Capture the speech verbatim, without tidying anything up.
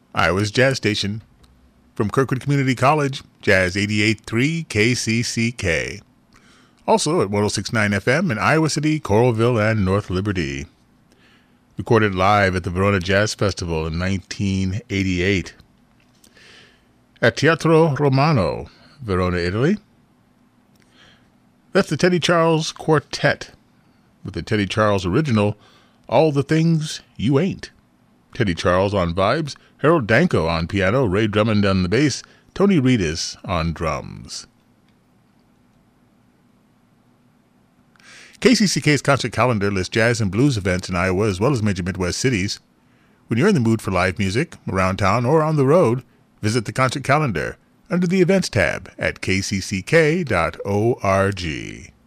Iowa's Jazz Station. From Kirkwood Community College, Jazz eighty-eight point three K C C K. Also at one oh six point nine F M in Iowa City, Coralville, and North Liberty. Recorded live at the Verona Jazz Festival in nineteen eighty-eight. At Teatro Romano, Verona, Italy. That's the Teddy Charles Quartet, with the Teddy Charles original, All the Things You Ain't. Teddy Charles on vibes, Harold Danko on piano, Ray Drummond on the bass, Tony Reedus on drums. K C C K's concert calendar lists jazz and blues events in Iowa as well as major Midwest cities. When you're in the mood for live music, around town, or on the road, visit the concert calendar under the Events tab at k c c k dot org.